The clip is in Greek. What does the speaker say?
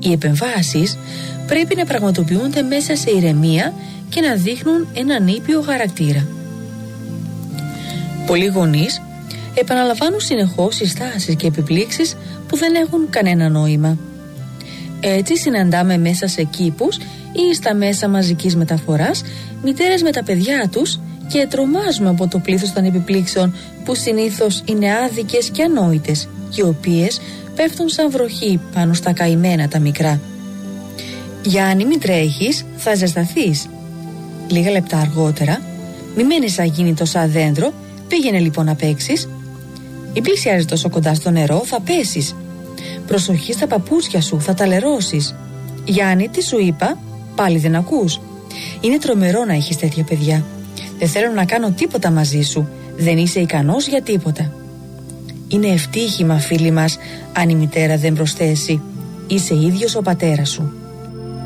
Οι επεμβάσεις πρέπει να πραγματοποιούνται μέσα σε ηρεμία και να δείχνουν έναν ήπιο χαρακτήρα. Πολλοί γονείς επαναλαμβάνουν συνεχώς συστάσεις και επιπλήξεις που δεν έχουν κανένα νόημα. Έτσι συναντάμε μέσα σε κήπους ή στα μέσα μαζικής μεταφοράς μητέρες με τα παιδιά τους και τρομάζουμε από το πλήθος των επιπλήξεων που συνήθως είναι άδικες και ανόητες, οι οποίες πέφτουν σαν βροχή πάνω στα καημένα τα μικρά. Γιάννη, μην τρέχεις, θα ζεσταθείς. Λίγα λεπτά αργότερα, μη μένεις αγίνητο σαν δέντρο, πήγαινε λοιπόν να παίξεις. Ή πλησιάζεις τόσο κοντά στο νερό, θα πέσεις. Προσοχή στα παπούτσια σου, θα τα λερώσεις. Γιάννη, τι σου είπα, πάλι δεν ακούς. Είναι τρομερό να έχεις τέτοια παιδιά. Δεν θέλω να κάνω τίποτα μαζί σου. Δεν είσαι ικανός για τίποτα. Είναι ευτύχημα, φίλοι μας, αν η μητέρα δεν προσθέσει: είσαι ίδιος ο πατέρας σου.